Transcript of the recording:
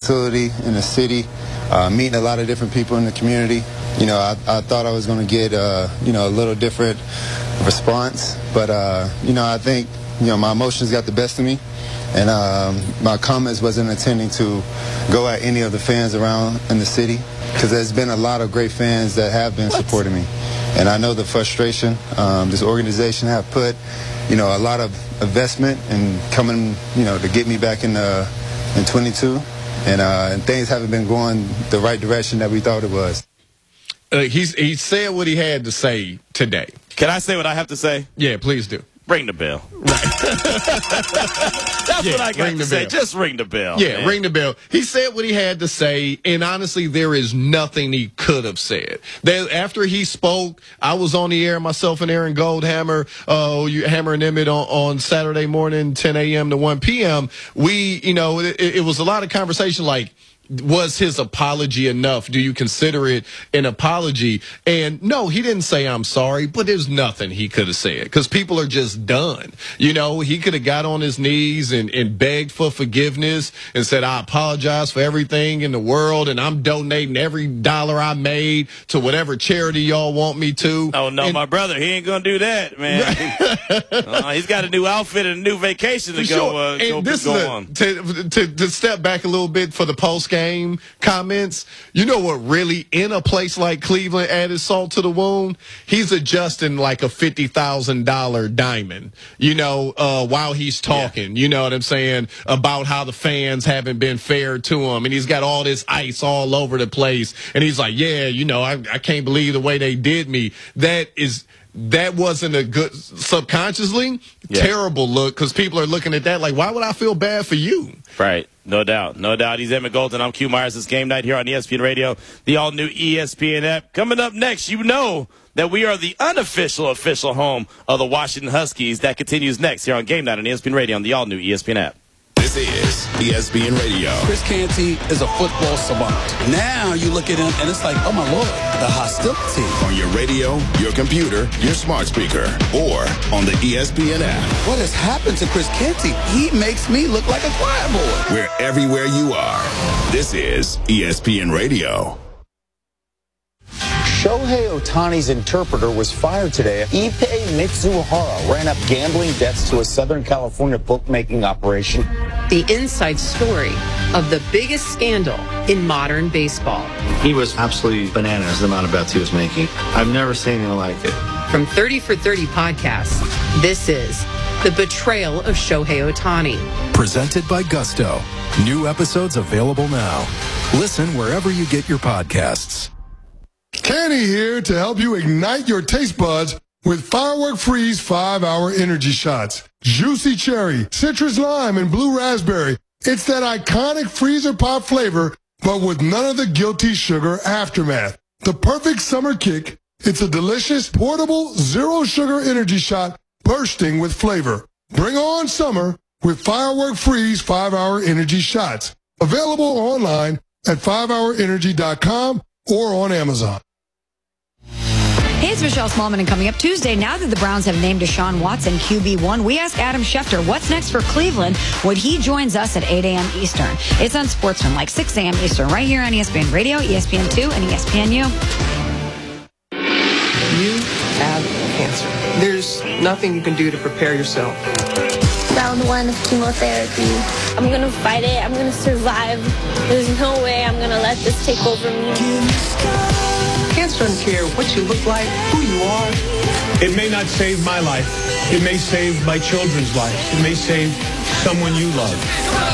facility in the city, meeting a lot of different people in the community. You know, I thought I was going to get, you know, a little different response. But, you know, I think, you know, my emotions got the best of me. And my comments wasn't intending to go at any of the fans around in the city, because there's been a lot of great fans that have been supporting me. And I know the frustration this organization have put, you know, a lot of investment and coming, you know, to get me back in 22. And things haven't been going the right direction that we thought it was. He said what he had to say today. Can I say what I have to say? Yeah, please do. Ring the bell. Right. That's what I got to say. Just ring the bell. Yeah, man. Ring the bell. He said what he had to say, and honestly, there is nothing he could have said. After he spoke, I was on the air, myself and Aaron Goldhammer, Hammer and Emmett on Saturday morning, 10 a.m. to 1 p.m. We, you know, it was a lot of conversation like, was his apology enough? Do you consider it an apology? And no, he didn't say I'm sorry, but there's nothing he could have said because people are just done. You know, he could have got on his knees and begged for forgiveness and said, I apologize for everything in the world and I'm donating every dollar I made to whatever charity y'all want me to. Oh, no, my brother, he ain't going to do that, man. He's got a new outfit and a new vacation to go on. To step back a little bit for the post-game comments, you know what really in a place like Cleveland added salt to the wound? He's adjusting like a $50,000 diamond, you know, while he's talking, you know what I'm saying, about how the fans haven't been fair to him. And he's got all this ice all over the place. And he's like, yeah, you know, I can't believe the way they did me. That wasn't a good, subconsciously, terrible look, because people are looking at that like, why would I feel bad for you? Right. No doubt. No doubt. He's Emmett Golden. I'm Q Myers. It's Game Night here on ESPN Radio, the all-new ESPN app. Coming up next, you know that we are the unofficial official home of the Washington Huskies. That continues next here on Game Night on ESPN Radio on the all-new ESPN app. This is ESPN Radio. Chris Canty is a football savant. Now you look at him and it's like, oh my Lord, the hostility. On your radio, your computer, your smart speaker, or on the ESPN app. What has happened to Chris Canty? He makes me look like a choir boy. We're everywhere you are. This is ESPN Radio. Shohei Ohtani's interpreter was fired today. Ippei Mitsuhara ran up gambling debts to a Southern California bookmaking operation. The inside story of the biggest scandal in modern baseball. He was absolutely bananas, the amount of bets he was making. I've never seen anything like it. From 30 for 30 podcasts, this is The Betrayal of Shohei Ohtani. Presented by Gusto. New episodes available now. Listen wherever you get your podcasts. Kenny here to help you ignite your taste buds with Firework Freeze 5-Hour Energy Shots. Juicy cherry, citrus lime, and blue raspberry. It's that iconic freezer pop flavor, but with none of the guilty sugar aftermath. The perfect summer kick. It's a delicious, portable, zero-sugar energy shot bursting with flavor. Bring on summer with Firework Freeze 5-Hour Energy Shots. Available online at 5hourenergy.com or on Amazon. Hey, it's Michelle Smallman, and coming up Tuesday, now that the Browns have named Deshaun Watson QB1, we ask Adam Schefter what's next for Cleveland when he joins us at 8 a.m. Eastern. It's on Sportsman, like 6 a.m. Eastern, right here on ESPN Radio, ESPN2, and ESPNU. You have cancer. There's nothing you can do to prepare yourself. Round 1 of chemotherapy. I'm going to fight it. I'm going to survive. There's no way I'm going to let this take over me. Cancer doesn't care what you look like, who you are. It may not save my life. It may save my children's lives. It may save someone you love.